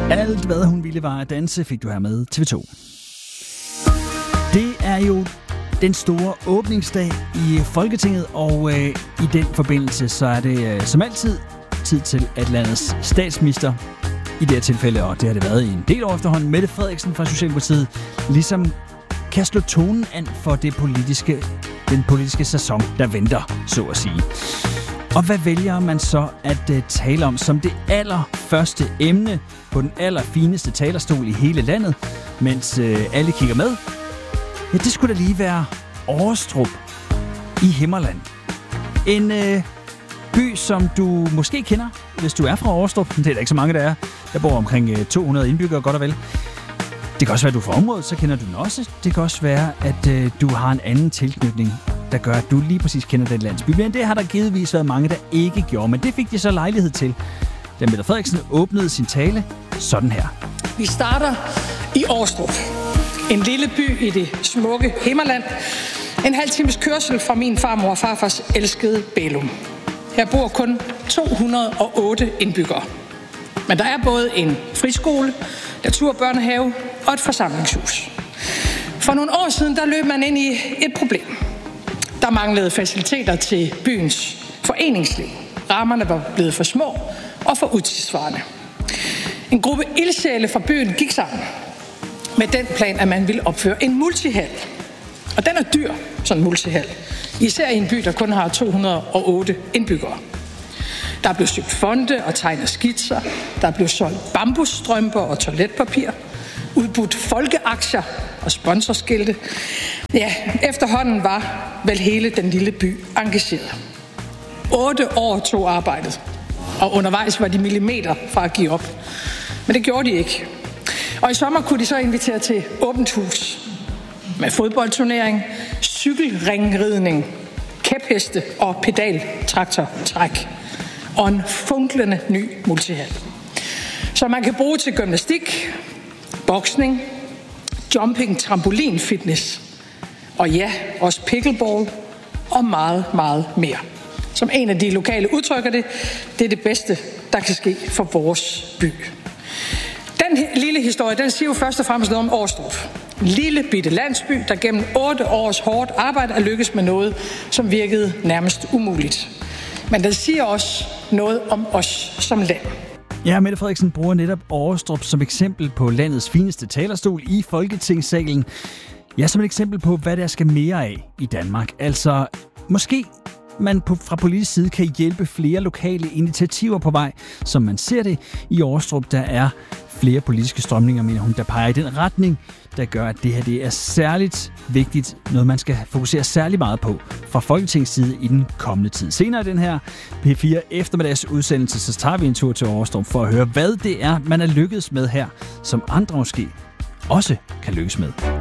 Alt, hvad hun ville, var at danse, fik du her med TV2. Det er jo den store åbningsdag i Folketinget, og i den forbindelse så er det som altid tid til, at landets statsminister, i det her tilfælde, og det har det været i en del år efterhånden, Mette Frederiksen fra Socialdemokratiet, ligesom kan slå tonen an for den politiske sæson, der venter, så at sige. Og hvad vælger man så at tale om som det allerførste emne på den allerfineste talerstol i hele landet, mens alle kigger med? Ja, det skulle da lige være Årestrup i Himmerland. En by, som du måske kender, hvis du er fra Årestrup. Det er der ikke så mange, der er. Der bor omkring 200 indbyggere, godt og vel. Det kan også være, at du er fra området, så kender du den også. Det kan også være, at du har en anden tilknytning, der gør, at du lige præcis kender den landsby. Men det har der givetvis været mange, der ikke gjorde. Men det fik de så lejlighed til, da Mette Frederiksen åbnede sin tale sådan her. Vi starter i Årestrup. En lille by i det smukke Himmerland. En halv times kørsel fra min farmor og farfars elskede Bælum. Her bor kun 208 indbyggere. Men der er både en friskole, naturbørnehave og et forsamlingshus. For nogle år siden, der løb man ind i et problem. Der manglede faciliteter til byens foreningsliv. Rammerne var blevet for små og for utidssvarende. En gruppe ildsjæle fra byen gik sammen med den plan, at man ville opføre en multihal. Og den er dyr, sådan en multihal. Især i en by, der kun har 208 indbyggere. Der blev søgt fonde og tegnet skitser. Der blev solgt bambusstrømper og toiletpapir. Udbudt folkeaktier og sponsorskilte. Ja, efterhånden var vel hele den lille by engageret. 8 år tog arbejdet, og undervejs var de millimeter fra at give op. Men det gjorde de ikke. Og i sommer kunne de så invitere til åbent hus med fodboldturnering, cykelringridning, kæpheste og pedaltraktortræk og en funklende ny multihal. Så man kan bruge til gymnastik, boksning, jumping, trampolin, fitness og ja, også pickleball og meget, meget mere. Som en af de lokale udtrykker det, det er det bedste, der kan ske for vores by. Den lille historie, den siger jo først og fremmest noget om Årestrup. En lille bitte landsby, der gennem 8 års hårdt arbejde er lykkes med noget, som virkede nærmest umuligt. Men den siger også noget om os som land. Ja, Mette Frederiksen bruger netop Årestrup som eksempel på landets fineste talerstol i Folketingssalen. Ja, som et eksempel på, hvad der skal mere af i Danmark. Altså, måske man fra politisk side kan hjælpe flere lokale initiativer på vej, som man ser det i Årestrup. Der er flere politiske strømninger, mener hun, der peger i den retning, der gør, at det her det er særligt vigtigt, noget man skal fokusere særlig meget på fra Folketingets side i den kommende tid. Senere i den her P4 eftermiddags udsendelse, så tager vi en tur til Årestrup for at høre, hvad det er, man er lykkedes med her, som andre måske også kan lykkes med.